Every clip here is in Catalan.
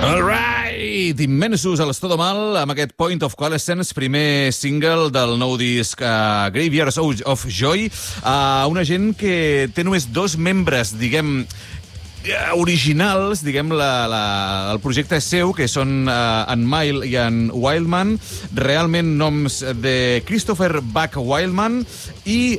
All right! Immensos a l'Estado Mal amb aquest Point of Coalescence, primer single del nou disc Graveyards of Joy. Una gent que té només 2 membres, diguem, originals, diguem, el projecte és seu, que són en Mile i en Wildman, realment noms de Christopher Buck Wildman i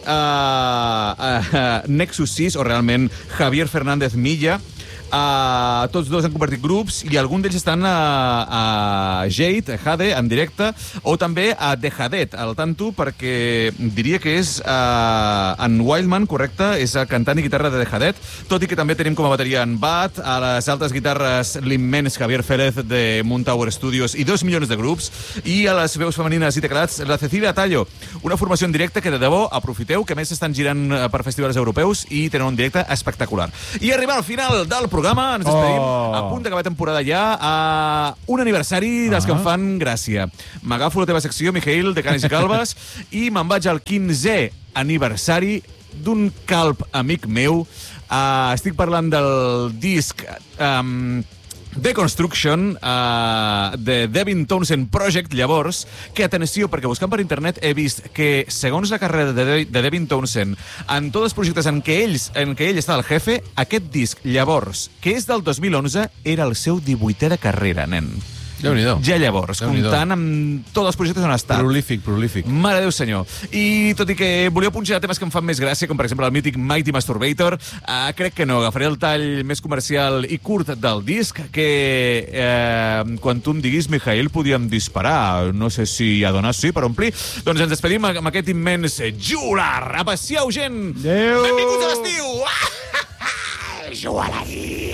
Nexus 6, o realment Javier Fernández Milla. Tots dos han convertit grups i alguns d'ells estan a Jade, en directe, o també a The Hadet, al tanto, perquè diria que és en Wildman, correcte, és el cantant i guitarra de The Hadet, tot i que també tenim com a bateria en Bat, a les altres guitarres l'immens Javier Férez de Moontower Studios i 2 milions de grups, i a les veus femenines i teclats la Cecilia Tallo, una formació en directe que de debò aprofiteu, que més estan girant per festivals europeus i tenen un directe espectacular. I arribar al final del programa, ens despedim a punt d'acabar temporada ja a un aniversari dels que em fan gràcia. M'agafo la teva secció, Mijail, de Canes i Calves, i me'n vaig al 15è aniversari d'un calb amic meu. Estic parlant del disc Deconstruction de Devin Townsend Project, llavors, que, atenció, perquè buscant per internet he vist que, segons la carrera de Devin Townsend, en tots els projectes en què ell estava el jefe, aquest disc, llavors, que és del 2011, era el seu 18è de carrera, nen. Déu-n'hi-do. Ja llavors, comptant amb tots els projectes on ha estat. Prolífic. Mare Déu senyor. I tot i que volíeu punxar temes que em fan més gràcia, com per exemple el mític Mighty Masturbator, crec que no, agafaré el tall més comercial i curt del disc, que quan tu em diguis, Mijail, podíem disparar. No sé si a donar sí per omplir. Doncs ens despedim amb aquest immens jugular. Aprecieu, gent! Adéu! Benvinguts a l'estiu! Jugular!